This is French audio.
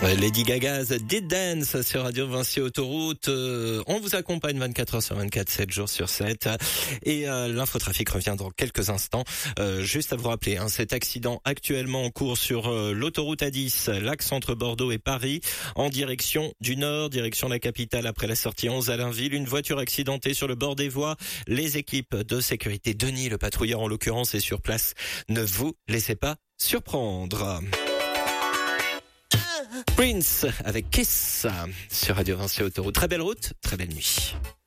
Lady Gaga's Did Dance sur Radio Vinci Autoroute. On vous accompagne 24 heures sur 24, 7 jours sur 7. Et l'infotrafic revient dans quelques instants. Juste à vous rappeler, cet accident actuellement en cours sur l'autoroute A10, l'axe entre Bordeaux et Paris, en direction du nord, direction la capitale après la sortie 11 à Allainville. Une voiture accidentée sur le bord des voies. Les équipes de sécurité, Denis, le patrouilleur en l'occurrence, est sur place. Ne vous laissez pas surprendre. Prince avec Kiss sur Radio Vinci Autoroute. Très belle route, très belle nuit.